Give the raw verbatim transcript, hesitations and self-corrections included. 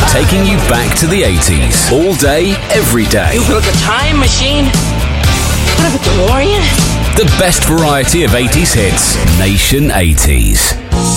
taking you back to the eighties. All day, every day. You built a time machine? What, a DeLorean? The best variety of eighties hits. Nation eighties.